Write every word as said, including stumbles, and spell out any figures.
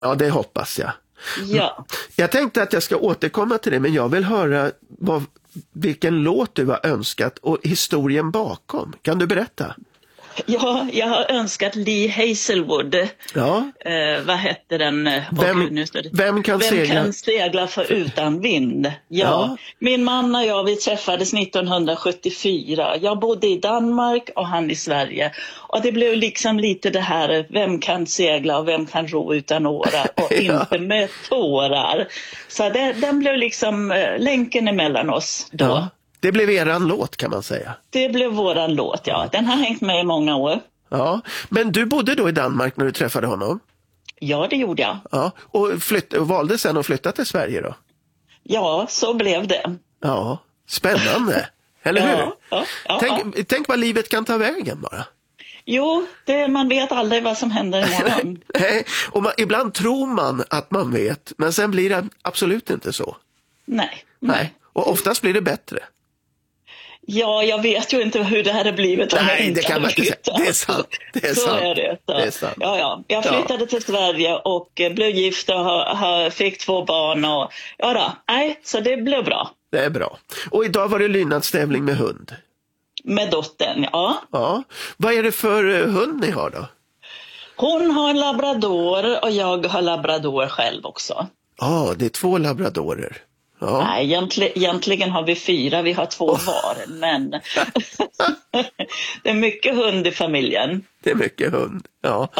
Ja, det hoppas jag. Ja. Jag tänkte att jag ska återkomma till det, men jag vill höra vad, vilken låt du har önskat och historien bakom. Kan du berätta? Ja, jag har önskat Lee Hazelwood. Ja. Eh, vad hette den? Vem, oh, nu det. vem kan vem segla? kan segla för utan vind? Ja. Ja. Min man och jag, vi träffades nittonhundrasjuttiofyra. Jag bodde i Danmark och han i Sverige. Och det blev liksom lite det här, vem kan segla och vem kan ro utan årar och Ja. inte med tårar. Så det, den blev liksom eh, länken emellan oss då. Ja. Det blev eran låt, kan man säga. Det blev våran låt, ja. Den har hängt med i många år. Ja, men du bodde då i Danmark när du träffade honom? Ja, det gjorde jag. Ja, och, flytt, och valde sen att flytta till Sverige då? Ja, så blev det. Ja, spännande. Eller hur? Ja, ja, ja, tänk, ja. tänk vad livet kan ta vägen bara. Jo, det, man vet aldrig vad som händer imorgon. Nej, och man, ibland tror man att man vet, men sen blir det absolut inte så. Nej. Nej, och oftast blir det bättre. Ja, jag vet ju inte hur det hade blivit. Nej, det kan man inte säga. Det är sant. Det är så sant. är det. Så. Det är sant. Ja, ja. Jag flyttade ja. till Sverige och blev gift och ha, ha, fick två barn. Och, ja då. Nej, så det blev bra. Det är bra. Och idag var det lydnadstävling med hund. Med dottern, ja. Ja. Vad är det för hund ni har då? Hon har en labrador och jag har labrador själv också. Ja, det är två labradorer. Ja. Nej, egentligen, egentligen har vi fyra, vi har två oh. var, men det är mycket hund i familjen. Det är mycket hund, ja.